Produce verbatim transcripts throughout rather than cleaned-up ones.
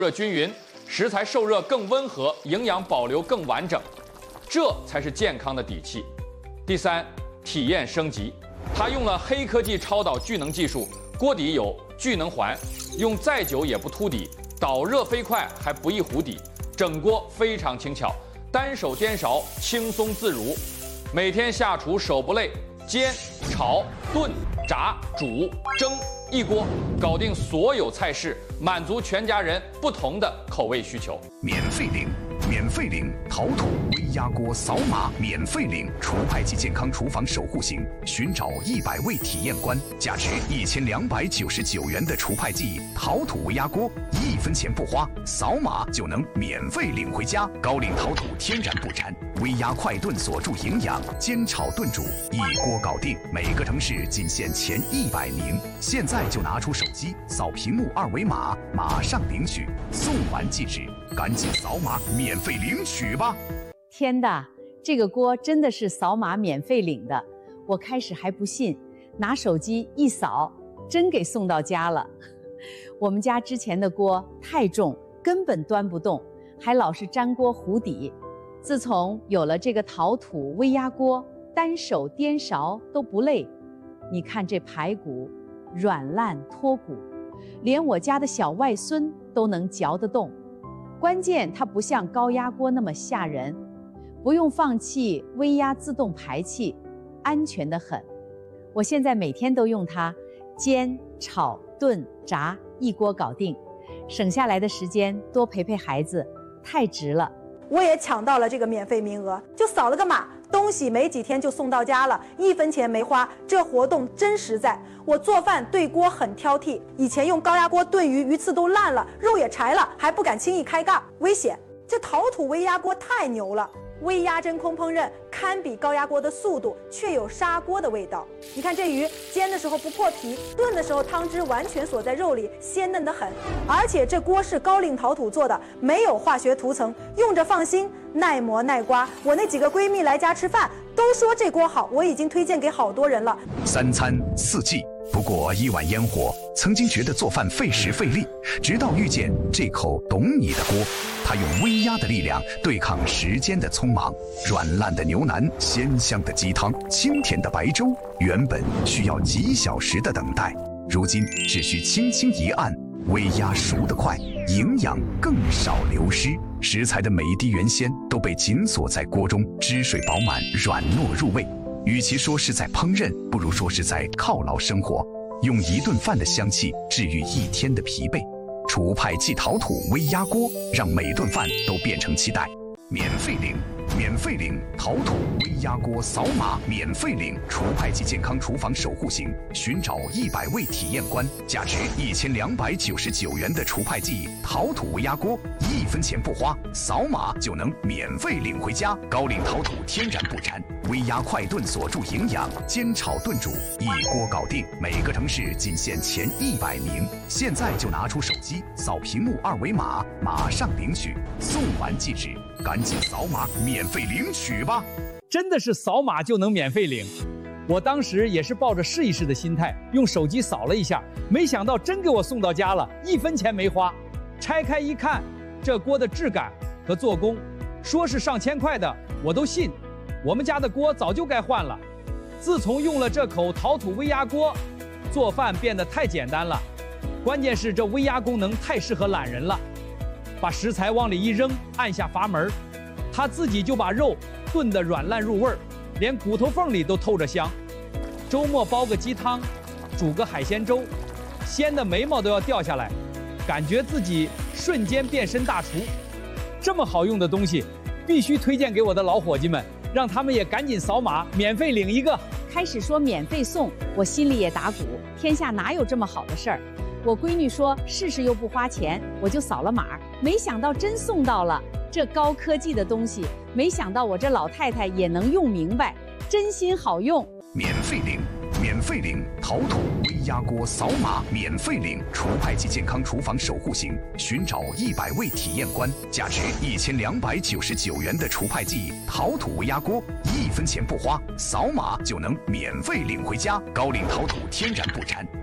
热均匀，食材受热更温和，营养保留更完整，这才是健康的底气。第三，体验升级，它用了黑科技超导聚能技术，锅底有聚能环，用再久也不凸底，导热飞快还不易糊底，整锅非常轻巧，单手颠勺轻松自如，每天下厨手不累，煎、炒、炖、炸、煮、蒸。 一锅搞定所有菜式，满足全家人不同的口味需求。 免费领，免费领陶土微压锅，扫码免费领除派系健康厨房守护型，寻找一百位体验官，价值一千两百九十九元的除派记陶土微压锅，一分钱不花，扫码就能免费领回家。高岭陶土天然不粘，微压快炖锁住营养，煎炒炖煮一锅搞定，每个城市仅限前一百名。现在。 就拿出手机扫屏幕二维码，马上领取，送完即止，赶紧扫码免费领取吧！ 天的，这个锅真的是扫码免费领的，我开始还不信，拿手机一扫，真给送到家了。我们家之前的锅太重，根本端不动，还老是粘锅糊底。自从有了这个陶土微压锅，单手颠勺都不累。你看这排骨。 软烂脱骨，连我家的小外孙都能嚼得动。关键它不像高压锅那么吓人，不用放气，微压自动排气，安全得很。我现在每天都用它，煎、炒、炖、炸，一锅搞定，省下来的时间多陪陪孩子，太值了。 我也抢到了这个免费名额，就扫了个码。 东西没几天就送到家了，一分钱没花，这活动真实在。我做饭对锅很挑剔，以前用高压锅炖鱼，鱼刺都烂了，肉也柴了，还不敢轻易开盖，危险。这陶土微压锅太牛了，微压真空烹饪堪比高压锅的速度，却有砂锅的味道。你看这鱼煎的时候不破皮，炖的时候汤汁完全锁在肉里，鲜嫩得很。而且这锅是高岭陶土做的，没有化学涂层，用着放心。 耐磨耐刮，我那几个闺蜜来家吃饭都说这锅好，我已经推荐给好多人了。 三餐四季，不过一碗烟火。曾经觉得做饭费时费力，直到遇见这口懂你的锅，它用微压的力量对抗时间的匆忙。软烂的牛腩，鲜香的鸡汤，清甜的白粥，原本需要几小时的等待，如今只需轻轻一按。 微压熟得快，营养更少流失，食材的每一滴原鲜都被紧锁在锅中，汁水饱满，软糯入味。与其说是在烹饪，不如说是在犒劳生活，用一顿饭的香气治愈一天的疲惫。除派系陶土微压锅，让每顿饭都变成期待。免费领，免费领陶土微压锅，扫码免费领除派系健康厨房守护型，寻找一百位体验官，价值一千两百九十九元的除派记陶土微压锅，一分钱不花，扫码就能免费领回家。高岭陶土天然不粘，微压快炖锁住营养，煎炒炖煮一锅搞定，每个城市仅限前一百名。现在就拿出手机扫屏幕二维码，马上领取，送完即止。 赶紧扫码免费领取吧！ 真的是扫码就能免费领。我当时也是抱着试一试的心态，用手机扫了一下，没想到真给我送到家了，一分钱没花。拆开一看，这锅的质感和做工，说是上千块的，我都信。我们家的锅早就该换了。自从用了这口陶土微压锅，做饭变得太简单了。关键是这微压功能太适合懒人了。 把食材往里一扔，按下阀门，它自己就把肉炖得软烂入味儿，连骨头缝里都透着香。周末煲个鸡汤，煮个海鲜粥，鲜的眉毛都要掉下来，感觉自己瞬间变身大厨。这么好用的东西，必须推荐给我的老伙计们，让他们也赶紧扫码免费领一个。 开始说免费送，我心里也打鼓，天下哪有这么好的事儿？ 我闺女说试试又不花钱，我就扫了码，没想到真送到了。这高科技的东西，没想到我这老太太也能用明白，真心好用。 免费领，免费领陶土微压锅，扫码免费领除派系健康厨房守护型，寻找一百位体验官，价值一千两百九十九元的除派记陶土微压锅，一分钱不花，扫码就能免费领回家。高岭陶土天然不粘。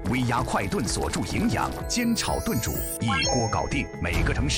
微压快炖锁住营养，煎炒炖煮一锅搞定，每个城市